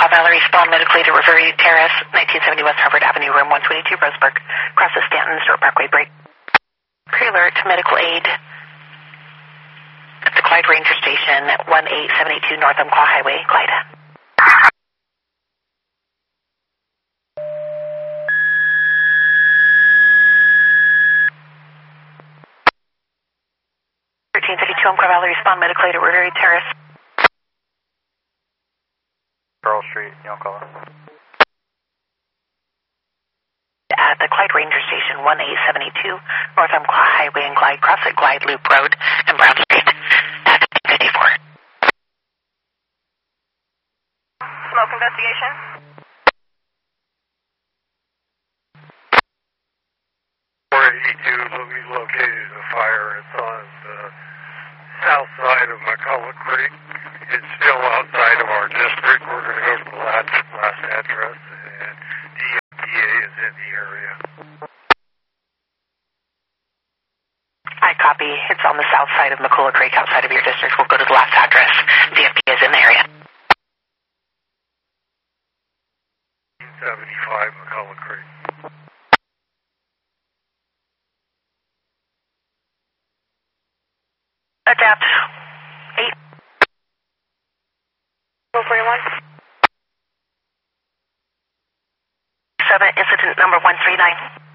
Valerie, spawn medically to Riverview Terrace, 1970 West Harvard Avenue, room 122, Roseburg, across the Stanton Stewart Parkway break. Pre-alert to medical aid at the Clyde Ranger Station at 18782 North Umpqua Highway, Clyde. Umpqua Valley, respond medically to Riverview Terrace. Pearl Street, Yoncalla. At the Clyde Ranger Station, 1872 North Umpqua Highway and Glide, cross at Glide Loop Road and Brown Street at 54. Smoke investigation. We located a fire. It's on the south side of McCullough Creek. It's still outside of our district. We're going to go to the last address, and the EPA is in the area. I copy. It's on the south side of McCullough Creek, outside of your district. We'll go to the last address. The EPA is in the area. 75 McCullough Creek. Adapt. 8. 441. 7, incident number 139.